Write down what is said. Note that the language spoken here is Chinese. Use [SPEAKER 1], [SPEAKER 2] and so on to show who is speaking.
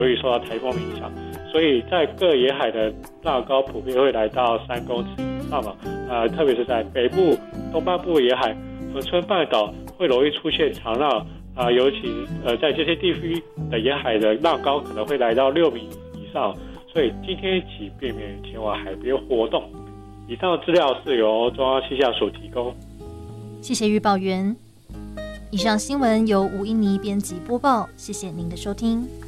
[SPEAKER 1] 由于受到台风影响，所以在各沿海的浪高普遍会来到3公尺以上特别是在北部、东半部沿海、恒春半岛会容易出现长浪尤其在这些地区的沿海的浪高可能会来到6米以上，所以今天起避免前往海边活动。以上资料是由中央气象署提供。
[SPEAKER 2] 谢谢预报员。以上新闻由吴英妮编辑播报，谢谢您的收听。